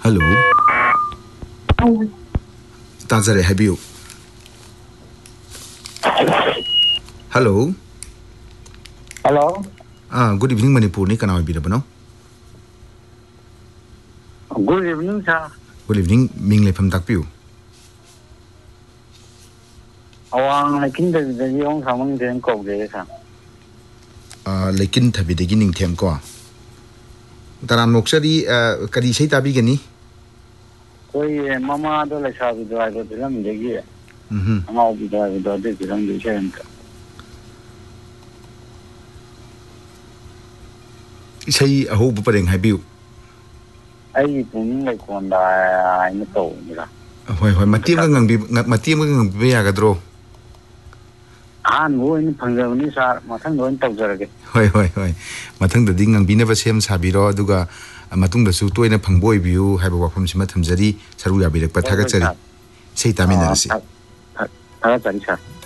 Hello. Tazare habiu. Hello. Hello. Good evening Manipur ni kana bidabano. Good evening sir. Good evening ming le pham takpiu. Awang lekin de yong samang den ko ge sa. Lekin thabi de gining them ko. Taram noksari kadi sei tabi gani. Koi mama do la sa bi do ai do lam de gi. Ngau bi do de lam de chen. Sei aho bu pareng habiu. Ai pun le kon da ai na to ni la. Hoi matiam ka ngang bi ya gadro. Wo ni phang ga ni sa ma thang do tau jar ge. Hoi mathang da ding ngang bi na ba sem sabiro aduga matung da su toina phangboi biu haiba wafam sima thamjari saru ya birak pathaga chari sei tamin narasi. Thaga chari sa.